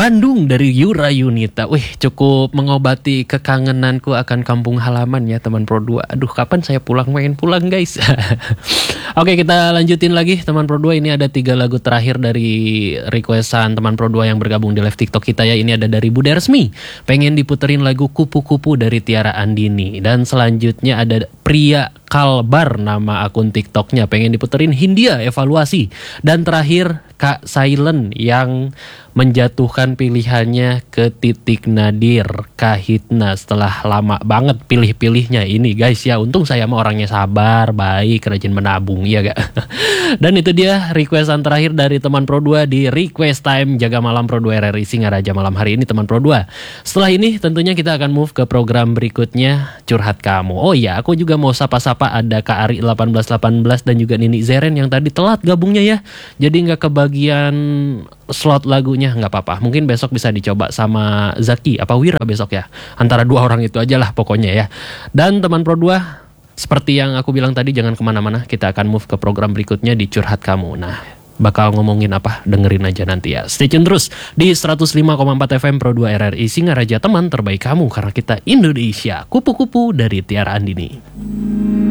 Bandung dari Yura Yunita. Wih, cukup mengobati kekangenanku akan kampung halaman ya teman Pro 2. Aduh, kapan saya pulang, pengen pulang guys. Oke, kita lanjutin lagi teman Pro 2. Ini ada 3 lagu terakhir dari requestan teman Pro 2 yang bergabung di live TikTok kita ya. Ini ada dari Bude Resmi, pengen diputerin lagu Kupu-Kupu dari Tiara Andini. Dan selanjutnya ada Pria Kalbar, nama akun TikToknya, pengen diputerin Hindia Evaluasi. Dan terakhir Kak Silent yang menjatuhkan pilihannya ke Titik Nadir Kahitna setelah lama banget pilih-pilihnya ini guys ya. Untung saya mah orangnya sabar, baik, rajin menabung ya gak. Dan itu dia requestan terakhir dari teman Pro 2 di Request Time Jaga Malam Pro 2 RRI Singaraja malam hari ini teman Pro 2. Setelah ini tentunya kita akan move ke program berikutnya, Curhat Kamu. Oh iya, aku juga mau sapa-sapa, ada Kak Ari 1818 dan juga Nini Zeren yang tadi telat gabungnya ya. Jadi gak kebagian slot lagunya, nggak apa-apa. Mungkin besok bisa dicoba sama Zaki apa Wira besok ya. Antara 2 orang itu aja lah pokoknya ya. Dan teman Pro 2, seperti yang aku bilang tadi, jangan kemana-mana. Kita akan move ke program berikutnya di Curhat Kamu. Nah, bakal ngomongin apa? Dengerin aja nanti ya. Stay tune terus di 105,4 FM Pro 2 RRI Singaraja, teman terbaik kamu karena kita Indonesia. Kupu-kupu dari Tiara Andini.